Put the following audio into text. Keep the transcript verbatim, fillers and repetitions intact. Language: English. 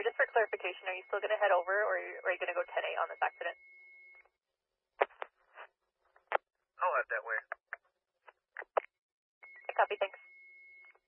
sorry, just for clarification, are you still going to head over, or are you, are you going to go ten eight on this accident? I'll head that way. Copy, thanks.